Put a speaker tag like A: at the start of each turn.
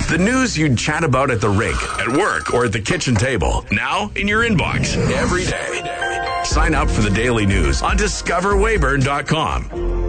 A: The news you'd chat about at the rink, at work, or at the kitchen table. Now in your inbox every day. Sign up for the daily news on discoverweyburn.com.